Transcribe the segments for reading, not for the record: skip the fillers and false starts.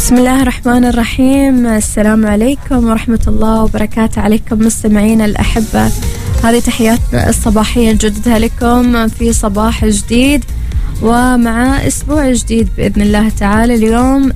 بسم الله الرحمن الرحيم. السلام عليكم ورحمة الله وبركاته عليكم مستمعين الأحبة. هذه تحياتنا الصباحية نجددها لكم في صباح جديد ومع أسبوع جديد بإذن الله تعالى. اليوم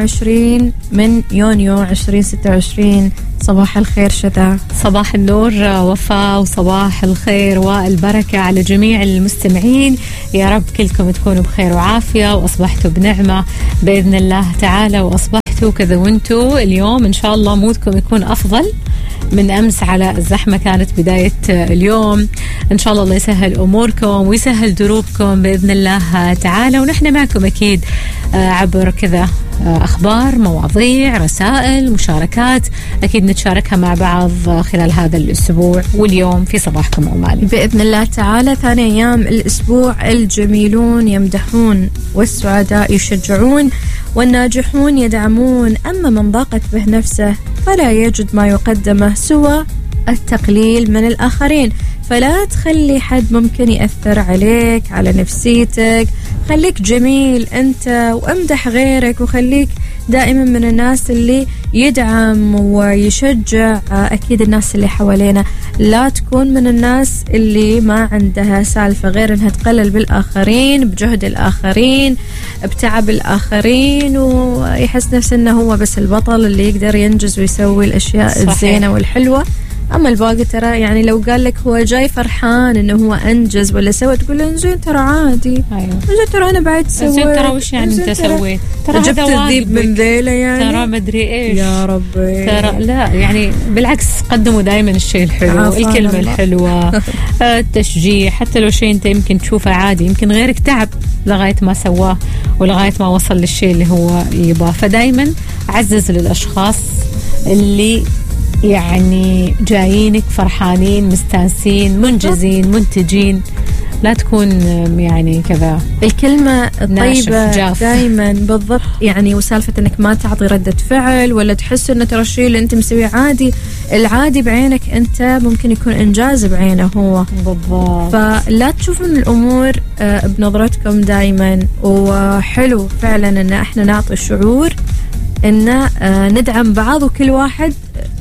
22 من يونيو 2026. صباح الخير شذا. صباح النور وفاء، وصباح الخير والبركة على جميع المستمعين. يا رب كلكم تكونوا بخير وعافية وأصبحتوا بنعمة بإذن الله تعالى، وأصبحتوا كذا وانتوا اليوم إن شاء الله مودكم يكون أفضل من أمس على الزحمة كانت بداية اليوم. إن شاء الله يسهل أموركم ويسهل دروبكم بإذن الله تعالى، ونحن معكم أكيد عبر كذا أخبار، مواضيع، رسائل، مشاركات أكيد نتشاركها مع بعض خلال هذا الأسبوع واليوم في صباحكم عمالي بإذن الله تعالى. ثاني أيام الأسبوع الجميلون يمدحون والسعداء يشجعون والناجحون يدعمون، أما من ضاقت به نفسه فلا يجد ما يقدمه سوى التقليل من الآخرين. فلا تخلي حد ممكن يأثر عليك على نفسيتك، خليك جميل أنت وامدح غيرك، وخليك دائما من الناس اللي يدعم ويشجع أكيد الناس اللي حوالينا. لا تكون من الناس اللي ما عندها سالفة غير أنها تقلل بالآخرين، بجهد الآخرين، بتعب الآخرين، ويحس نفسه أنه هو بس البطل اللي يقدر ينجز ويسوي الأشياء صحيح. الزينة والحلوة. أما الباقي ترى يعني لو قال لك هو جاي فرحان إنه هو أنجز ولا سوى، تقول له زين ترى عادي. أيوة. زين ترى أنا بعد سويت. زين ترى وش يعني أنت سويت؟ ترى جبت الذيب من ذيله يعني. ترى ما أدري إيش. يا ربي. ترى لا يعني بالعكس قدموا دائما الشيء الحلو، الكلمة الحلوة، التشجيع، حتى لو شيء أنت يمكن تشوفه عادي، يمكن غيرك تعب لغاية ما سواه ولغاية ما وصل للشيء اللي هو يبغاه. فدائما عزز للأشخاص اللي يعني جايينك فرحانين مستانسين منجزين منتجين. لا تكون يعني كذا الكلمة الطيبة دايما بالضبط يعني، وسالفة انك ما تعطي ردة فعل ولا تحس انه ترى الشيء اللي انت مسويه عادي. العادي بعينك انت ممكن يكون انجاز بعينه هو بالضبط. فلا تشوفون الامور بنظرتكم دايما. وحلو فعلا ان احنا نعطي الشعور ان ندعم بعض، وكل واحد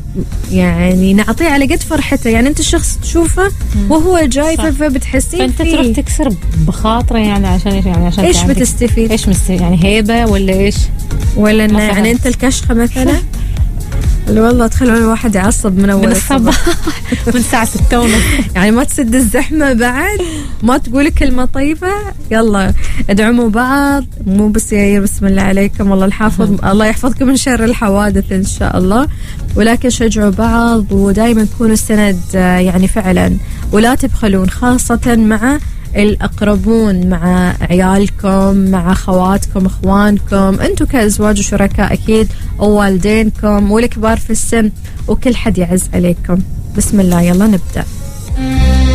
يعني نعطيه على قد فرحته. يعني انت الشخص تشوفه وهو جاي فبتحسين فانت تروح تكسر بخاطره يعني عشان ايش؟ يعني عشان ايش بتستفيد؟ ايش يعني هيبه ولا ايش؟ ولا انه يعني انت الكشخه مثلا اللي والله تخلون الواحد يعصب من اول الصباح من الساعه 6:30 يعني ما تسد الزحمه بعد، ما تقول كلمه طيبه. يلا ادعموا بعض، مو بس يا بسم الله عليكم الله الحافظ الله يحفظكم من شر الحوادث ان شاء الله، ولكن شجعوا بعض ودائما كونوا السند يعني فعلا، ولا تبخلون خاصه مع الأقربون، مع عيالكم، مع خواتكم، اخوانكم، انتم كأزواج وشركاء اكيد، او والدينكم والكبار في السن، وكل حد يعز عليكم. بسم الله يلا نبدأ.